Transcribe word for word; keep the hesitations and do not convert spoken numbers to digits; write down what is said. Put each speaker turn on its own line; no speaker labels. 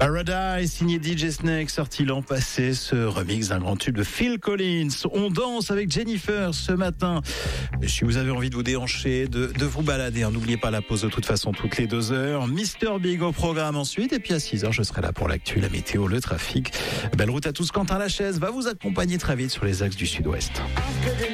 Paradise, signé D J Snake, sorti l'an passé, ce remix d'un grand tube de Phil Collins. On danse avec Jennifer ce matin. Et si vous avez envie de vous déhancher, de, de vous balader, hein, n'oubliez pas la pause de toute façon toutes les deux heures. Mister Big au programme ensuite. Et puis à six heures, je serai là pour l'actu, la météo, le trafic. Belle route à tous. Quentin Lachaise va vous accompagner très vite sur les axes du sud-ouest.